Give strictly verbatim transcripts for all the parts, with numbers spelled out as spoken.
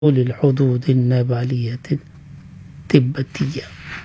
للحدود النيبالية التبتية.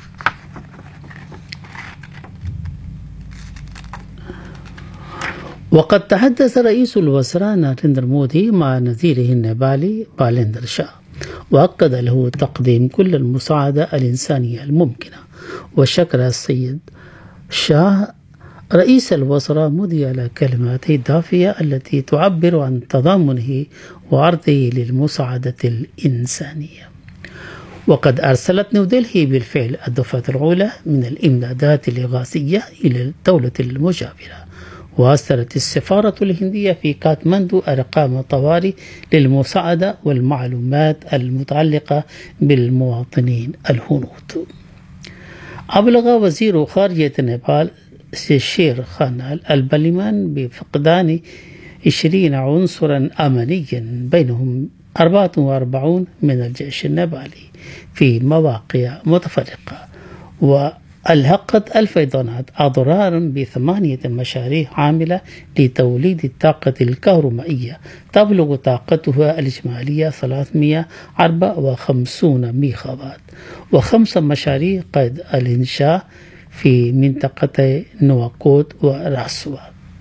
وقد تحدث رئيس الوزراء ناريندرا مودي مع نظيره النيبالي باليندر شاه، وأكد له تقديم كل المساعدة الإنسانية الممكنة. وشكر السيد شاه رئيس الوزراء مودي على كلماته الدافية التي تعبر عن تضامنه وعرضه للمساعدة الإنسانية. وقد أرسلت نيودلهي بالفعل الدفعة الأولى من الإمدادات الإغاثية إلى الدولة المجاورة، وأصدرت السفارة الهندية في كاتماندو أرقام طوارئ للمساعدة والمعلومات المتعلقة بالمواطنين الهنود. أبلغ وزير خارجية نيبال شير خانال البرلمان بفقدان عشرين عنصرا أمنيا بينهم أربعة وأربعين من الجيش النيبالي في مواقع متفرقة، وألحقت الفيضانات أضرارا بثمانية مشاريع عاملة لتوليد الطاقة الكهرومائية تبلغ طاقتها الإجمالية ثلاثمئة وأربعة وخمسين ميجاوات، وخمس مشاريع قيد الإنشاء في منطقة نواكوت وراسوا.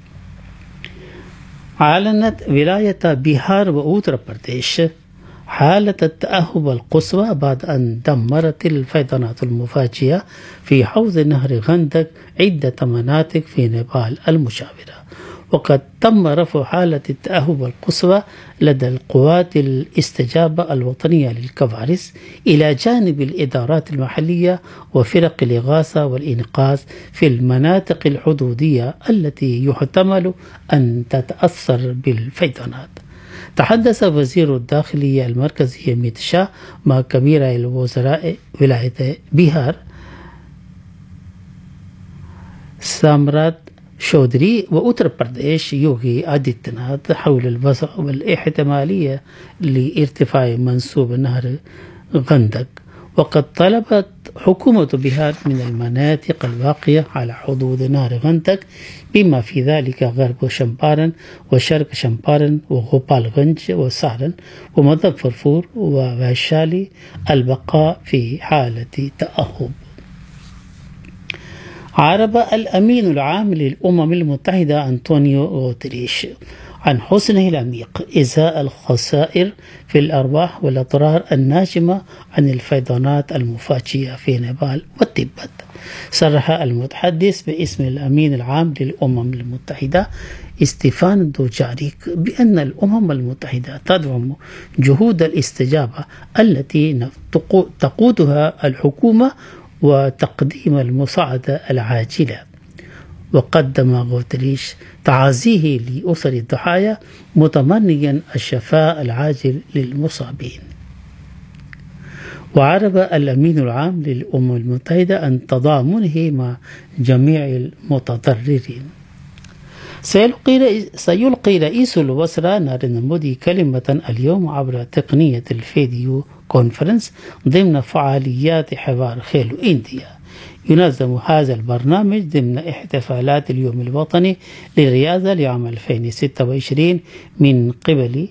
أعلنت ولاية بيهار وأوتر برديش حالة التأهب القصوى بعد أن دمرت الفيضانات المفاجئة في حوض نهر غندق عدة مناطق في نيبال المجاورة. وقد تم رفع حالة التأهب القصوى لدى القوات الاستجابة الوطنية للكوارث إلى جانب الإدارات المحلية وفرق الإغاثة والإنقاذ في المناطق الحدودية التي يحتمل أن تتأثر بالفيضانات. تحدث وزير الداخلية المركزي أميت شاه مع كبير الوزراء ولاية بيهار سامرات شودري وأوتر برديش يوغي آديتيناث حول الوضع والاحتمالية لارتفاع منسوب نهر غندق. وقد طلبت حكومة بيهار من المناطق الواقعة على حدود نهر غندق بما في ذلك غرب شمبارن وشرق شمبارن وغوبالغنج وسارن ومظفرپور وويشالي البقاء في حالة تأهب. عرب الأمين العام للأمم المتحدة أنطونيو غوتريش عن حزنه العميق إزاء الخسائر في الأرواح والأضرار الناجمة عن الفيضانات المفاجئة في نيبال والتبت. صرح المتحدث باسم الأمين العام للأمم المتحدة ستيفان دوجاريك بأن الأمم المتحدة تدعم جهود الاستجابة التي تقودها الحكومة وتقديم المساعدة العاجلة. وقدم غوتريش تعازيه لأسر الضحايا متمنيا الشفاء العاجل للمصابين. وعرب الأمين العام للأمم المتحدة عن تضامنه مع جميع المتضررين. سيلقي رئيس الوزراء ناريندرا مودي كلمة اليوم عبر تقنية الفيديو كونفرنس ضمن فعاليات حوار خيلو إنديا. ينظم هذا البرنامج ضمن احتفالات اليوم الوطني للرياضة لعام ألفين وستة وعشرين من قبل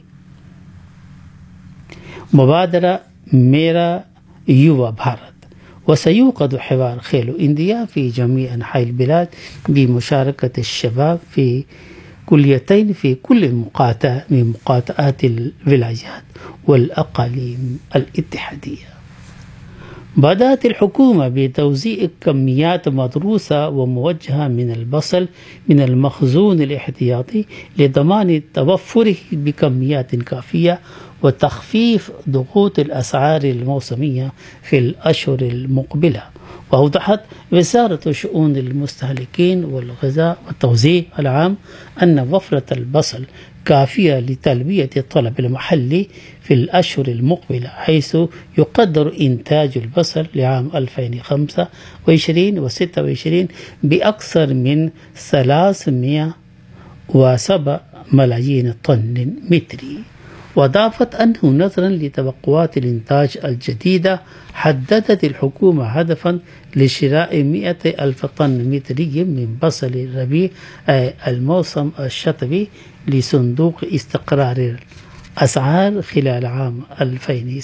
مبادرة ميرا يووا بھارت. وسيوقد حوار خيلو إنديا في جميع أنحاء البلاد بمشاركة الشباب في كليتين في كل مقاطعة من مقاطعات الولايات والأقاليم الاتحادية. بدأت الحكومة بتوزيع كميات مدروسة وموجهة من البصل من المخزون الاحتياطي لضمان توفره بكميات كافية وتخفيف ضغوط الأسعار الموسمية في الأشهر المقبلة. وأوضحت وزارة شؤون المستهلكين والغذاء والتوزيع العام أن وفرة البصل كافية لتلبية الطلب المحلي في الأشهر المقبلة، حيث يقدر إنتاج البصل لعام ألفين وخمسة وعشرين وستة وعشرين بأكثر من ثلاثمئة وسبعة ملايين طن متري. وأضافت أنه نظرا لتوقعات الإنتاج الجديدة حددت الحكومة هدفا لشراء مئة ألف طن متري من بصل الربيع الموسم الشتوي لصندوق استقرار أسعار خلال عام ألفين